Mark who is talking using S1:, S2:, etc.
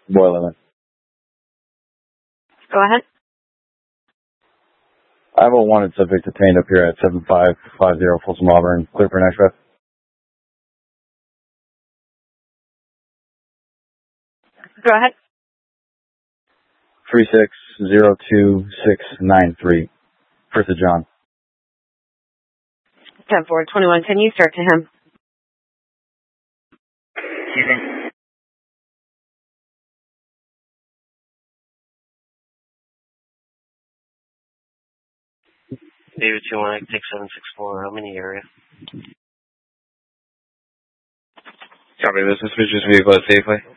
S1: Boilerman.
S2: Go ahead.
S1: I have a wanted subject detained up here at 7550 Folsom Auburn. Clear for next rep.
S2: Go ahead.
S1: 3602693. First of John.
S2: 10-4-21. Can you start to him?
S3: David 218, take 764. How many area?
S4: Copy, this is suspicious vehicle at Safeway.